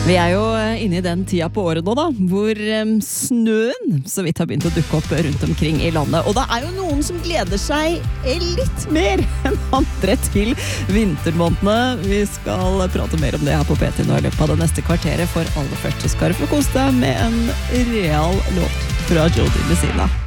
Vi jo inne I den tida på året nå da, hvor snøen så vidt har begynt å dukke opp rundt omkring I landet. Og det jo noen som gleder seg litt mer enn andre til vintermånedene. Vi skal prate mer om det her på P3 nå I løpet av det neste kvarteret. For aller først så skal du få kose deg med en real låt fra Jody Messina.